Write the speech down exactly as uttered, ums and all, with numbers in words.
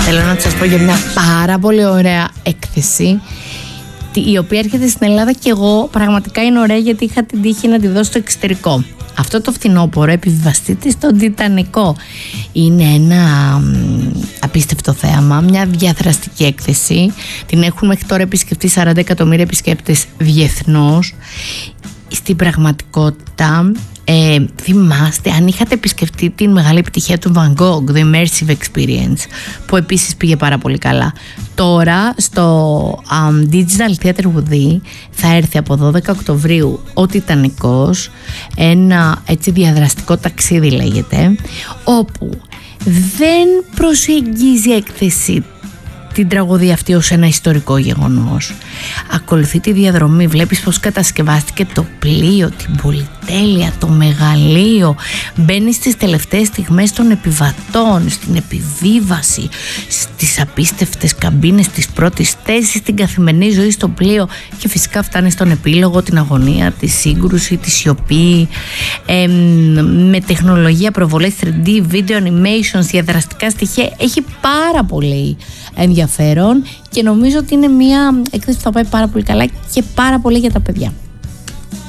θέλω να σας πω για μια πάρα πολύ ωραία έκθεση, η οποία έρχεται στην Ελλάδα και εγώ πραγματικά είναι ωραία γιατί είχα την τύχη να τη δω στο εξωτερικό. Αυτό το φθινόπωρο επιβιβαστείτε στον Τιτανικό. Είναι ένα απίστευτο θέαμα, μια διαδραστική έκθεση. Την έχουν μέχρι τώρα επισκεφτεί σαράντα εκατομμύρια επισκέπτες διεθνώς. Στην πραγματικότητα, ε, θυμάστε, αν είχατε επισκεφτεί την μεγάλη επιτυχία του Van Gogh, The Immersive Experience, που επίσης πήγε πάρα πολύ καλά. Τώρα στο um, Digital Theatre Wudi θα έρθει από δώδεκα Οκτωβρίου ο Τιτανικός, ένα έτσι διαδραστικό ταξίδι λέγεται, όπου δεν προσεγγίζει έκθεση την τραγωδία αυτή ως ένα ιστορικό γεγονός. Ακολουθεί τη διαδρομή, βλέπεις πως κατασκευάστηκε το πλοίο, την πολυτέλεια, το μεγαλείο, μπαίνεις στις τελευταίες στιγμές των επιβατών, στην επιβίβαση, στις απίστευτες καμπίνες της πρώτης θέσης, στην καθημερινή ζωή στο πλοίο και φυσικά φτάνει στον επίλογο, την αγωνία, τη σύγκρουση, τη σιωπή, ε, με τεχνολογία, προβολές θρι ντι, video animations, διαδραστικά στοιχεία. Έχει πάρα πολύ ενδιαφέρον και νομίζω ότι είναι μια έκθεση που θα πάει πάρα πολύ καλά και πάρα πολύ για τα παιδιά.